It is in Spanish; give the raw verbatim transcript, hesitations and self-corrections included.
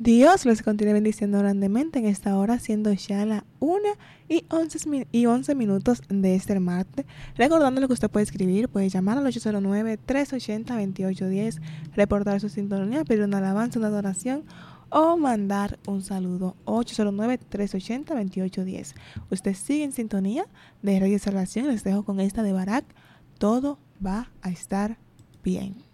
Dios los continúe bendiciendo grandemente en esta hora, siendo ya la una y once, y once minutos de este martes. Recordándole que usted puede escribir, puede llamar al ocho cero nueve, tres ochenta, veintiocho diez, reportar su sintonía, pedir una alabanza, una adoración o mandar un saludo. ocho cero nueve, tres ochenta, veintiocho diez. Usted sigue en sintonía de Radio Salvación. Les dejo con esta de Barak. Todo va a estar bien.